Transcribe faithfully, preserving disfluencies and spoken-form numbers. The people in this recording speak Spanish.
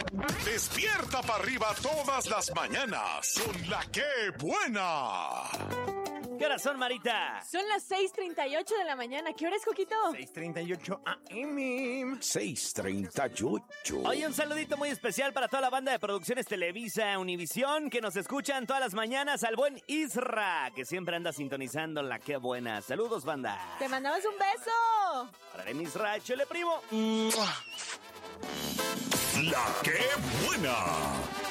Despierta para arriba todas las mañanas con la que buena. ¿Qué hora son, Marita? Son las seis treinta y ocho de la mañana. ¿Qué hora es, Coquito? seis treinta y ocho A M. seis treinta y ocho. Oye, un saludito muy especial para toda la banda de Producciones Televisa Univisión que nos escuchan todas las mañanas, al buen Isra, que siempre anda sintonizando la que buena. Saludos, banda. ¡Te mandamos un beso! Para el Isra, chele primo. La que buena.